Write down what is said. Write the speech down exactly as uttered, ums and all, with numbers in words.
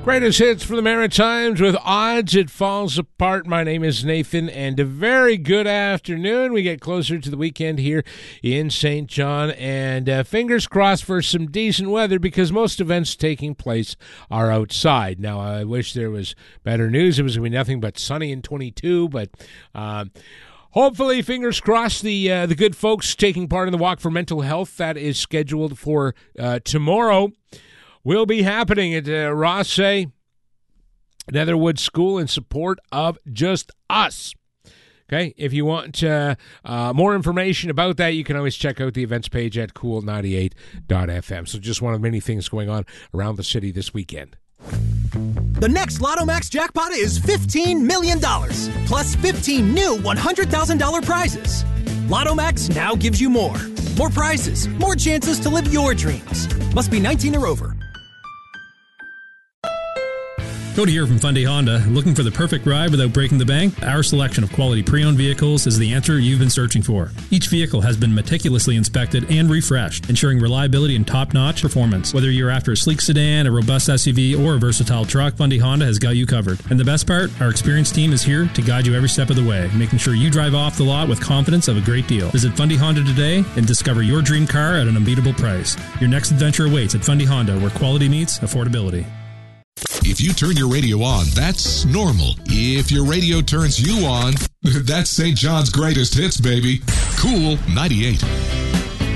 Greatest hits for the Maritimes with Odds It Falls Apart. My name is Nathan, and a very good afternoon. We get closer to the weekend here in Saint John, and uh, fingers crossed for some decent weather because most events taking place are outside. Now, I wish there was better news. It was going to be nothing but sunny in twenty-two, but... Um, Hopefully, fingers crossed, the uh, the good folks taking part in the Walk for Mental Health that is scheduled for uh, tomorrow will be happening at uh, Rothsay Netherwood School in support of Just Us. Okay, if you want uh, uh, more information about that, you can always check out the events page at cool ninety-eight dot f m. So just one of many things going on around the city this weekend. The next Lotto Max jackpot is fifteen million dollars, plus fifteen new one hundred thousand dollars prizes. Lotto Max now gives you more. More prizes, more chances to live your dreams. Must be nineteen or over. Cody here from Fundy Honda. Looking for the perfect ride without breaking the bank? Our selection of quality pre-owned vehicles is the answer you've been searching for. Each vehicle has been meticulously inspected and refreshed, ensuring reliability and top-notch performance. Whether you're after a sleek sedan, a robust S U V, or a versatile truck, Fundy Honda has got you covered. And the best part? Our experienced team is here to guide you every step of the way, making sure you drive off the lot with confidence of a great deal. Visit Fundy Honda today and discover your dream car at an unbeatable price. Your next adventure awaits at Fundy Honda, where quality meets affordability. If you turn your radio on, that's normal. If your radio turns you on, that's Saint John's greatest hits, baby. Cool ninety-eight.